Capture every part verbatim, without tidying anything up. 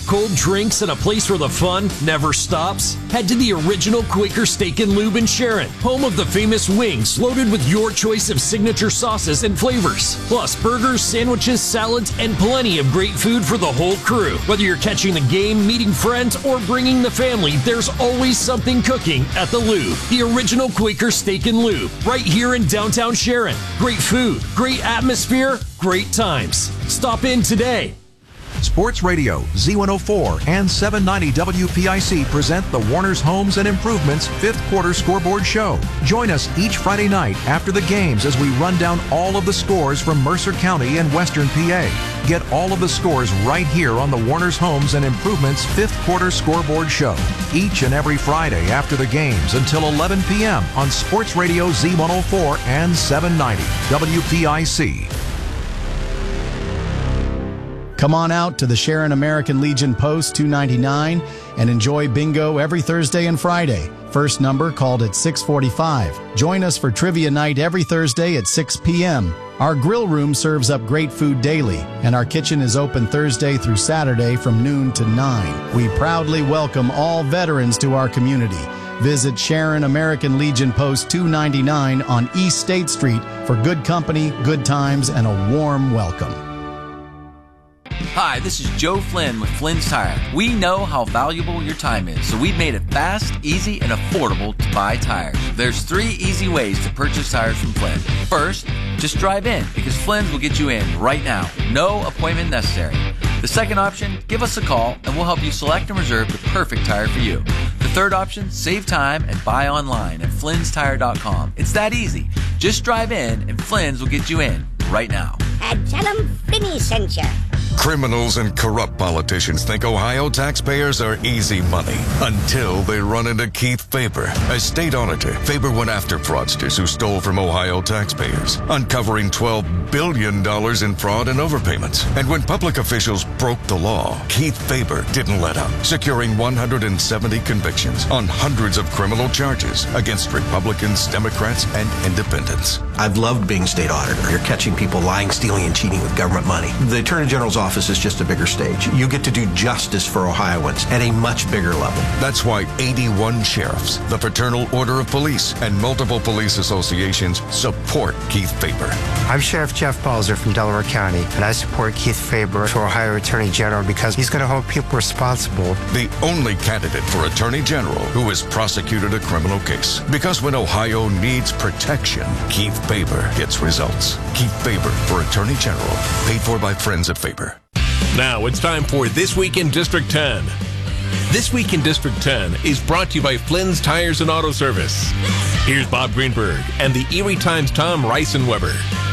Cold drinks and a place where the fun never stops? Head to the original Quaker Steak and Lube in Sharon, home of the famous wings loaded with your choice of signature sauces and flavors. Plus burgers, sandwiches, salads, and plenty of great food for the whole crew. Whether you're catching the game, meeting friends, or bringing the family, there's always something cooking at the Lube. The original Quaker Steak and Lube, right here in downtown Sharon. Great food, great atmosphere, great times. Stop in today. Sports Radio, Z one oh four and seven ninety W P I C present the Warner's Homes and Improvements fifth Quarter Scoreboard Show. Join us each Friday night after the games as we run down all of the scores from Mercer County and Western P A. Get all of the scores right here on the Warner's Homes and Improvements fifth Quarter Scoreboard Show. Each and every Friday after the games until eleven p.m. on Sports Radio Z one oh four and seven ninety W P I C. Come on out to the Sharon American Legion Post two ninety-nine and enjoy bingo every Thursday and Friday. First number called at six forty-five. Join us for trivia night every Thursday at six p.m. Our grill room serves up great food daily, and our kitchen is open Thursday through Saturday from noon to nine. We proudly welcome all veterans to our community. Visit Sharon American Legion Post two ninety-nine on East State Street for good company, good times, and a warm welcome. Hi, this is Joe Flynn with Flynn's Tire. We know how valuable your time is, so we've made it fast, easy, and affordable to buy tires. There's three easy ways to purchase tires from Flynn. First, just drive in, because Flynn's will get you in right now. No appointment necessary. The second option, give us a call, and we'll help you select and reserve the perfect tire for you. The third option, save time and buy online at flynns tire dot com. It's that easy. Just drive in, and Flynn's will get you in right now. And tell them Finney sent you. Criminals and corrupt politicians think Ohio taxpayers are easy money until they run into Keith Faber. As state auditor, Faber went after fraudsters who stole from Ohio taxpayers, uncovering twelve billion dollars in fraud and overpayments. And when public officials broke the law, Keith Faber didn't let up, securing one hundred seventy convictions on hundreds of criminal charges against Republicans, Democrats, and independents. I've loved being state auditor. You're catching people lying, stealing, and cheating with government money. The Attorney General's office is just a bigger stage. You get to do justice for Ohioans at a much bigger level. That's why eighty-one sheriffs, the Fraternal Order of Police, and multiple police associations support Keith Faber. I'm Sheriff Jeff Balzer from Delaware County, and I support Keith Faber for Ohio Attorney General because he's going to hold people responsible. The only candidate for Attorney General who has prosecuted a criminal case. Because when Ohio needs protection, Keith Faber gets results. Keith Faber for Attorney General. Paid for by friends at Faber. Now it's time for This Week in District ten. This Week in District ten is brought to you by Flynn's Tires and Auto Service. Here's Bob Greenberg and the Erie Times' Tom Reisenweber.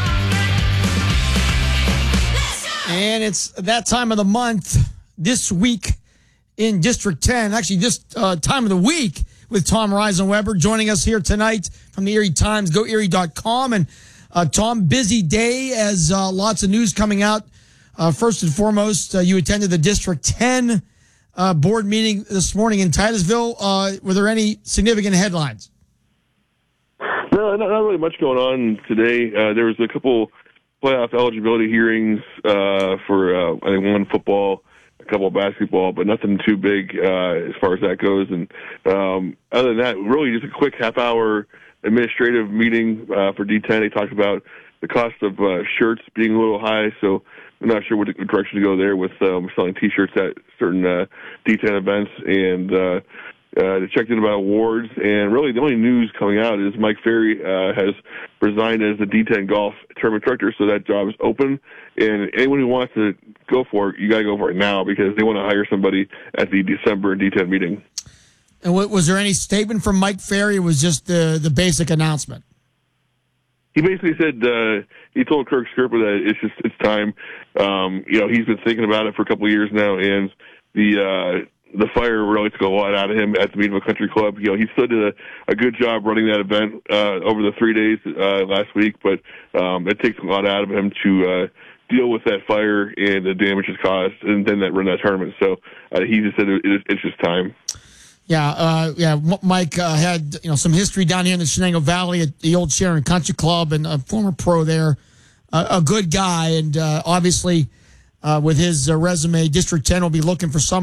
And it's that time of the month, this week in District ten, actually this uh, time of the week with Tom Reisenweber joining us here tonight from the Erie Times, go erie dot com. And uh, Tom, busy day as uh, lots of news coming out. Uh, first and foremost, uh, you attended the District ten uh, board meeting this morning in Titusville. Uh, were there any significant headlines? No, not, not really much going on today. Uh, there was a couple playoff eligibility hearings uh, for, uh, I think, one football, a couple of basketball, but nothing too big uh, as far as that goes. And um, other than that, really just a quick half-hour administrative meeting uh, for D ten. They talked about the cost of uh, shirts being a little high, so I'm not sure what direction to go there with um, selling T-shirts at certain uh, D ten events, and uh, uh, they checked in about awards. And really, the only news coming out is Mike Ferry uh, has resigned as the D ten golf tournament director, so that job is open. And anyone who wants to go for it, you got to go for it now because they want to hire somebody at the December D ten meeting. And was there any statement from Mike Ferry? Or was just the the basic announcement? He basically said uh, he told Kirk Skerpa that it's just it's time. Um, you know, he's been thinking about it for a couple of years now, and the uh, the fire really took a lot out of him at the Meadville Country Club. You know, he still did a, a good job running that event uh, over the three days uh, last week, but um, it takes a lot out of him to uh, deal with that fire and the damage it's caused, and then that run that tournament. So uh, he just said it, it's just time. Yeah, uh, yeah. Mike uh, had you know some history down here in the Shenango Valley at the old Sharon Country Club, and a former pro there, uh, a good guy, and uh, obviously uh, with his uh, resume, District ten will be looking for some.